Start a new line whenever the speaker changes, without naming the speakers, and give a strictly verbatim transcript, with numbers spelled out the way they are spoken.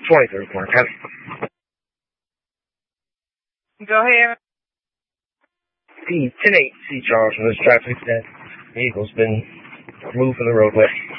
twenty-third Clark County.
Go ahead.
P ten eight C Charles from this traffic that vehicle's been removed from the roadway.